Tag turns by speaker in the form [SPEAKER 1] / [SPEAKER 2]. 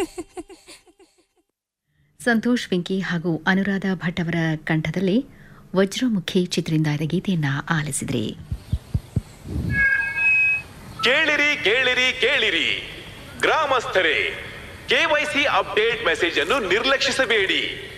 [SPEAKER 1] ಸಂತೋಷ್ ವೆಂಕಿ ಹಾಗೂ ಅನುರಾಧ ಭಟ್ ಅವರ ಕಂಠದಲ್ಲಿ ವಜ್ರಮುಖಿ ಚಿತ್ರದಿಂದ ಗೀತೆಯನ್ನ ಆಲಿಸಿದ್ರಿ.
[SPEAKER 2] ಕೇಳಿರಿ ಕೇಳಿರಿ ಕೇಳಿರಿ ಗ್ರಾಮಸ್ಥರೇ, ಕೆವೈಸಿ ಅಪ್ಡೇಟ್ ಮೆಸೇಜ್ ಅನ್ನು ನಿರ್ಲಕ್ಷಿಸಬೇಡಿ.